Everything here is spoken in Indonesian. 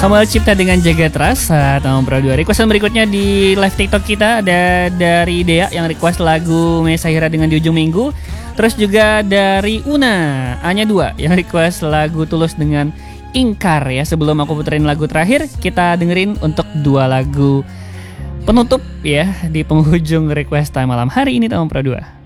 Samuel Cipta dengan Jagat Rasa tahun Pro 2. Requestan berikutnya di live TikTok kita ada dari Dea yang request lagu Mesahira dengan Di Ujung Minggu. Terus juga dari Una Anya 2 yang request lagu Tulus dengan Ingkar ya. Sebelum aku puterin lagu terakhir, kita dengerin untuk 2 lagu penutup ya di penghujung request time malam hari ini tahun Pro 2.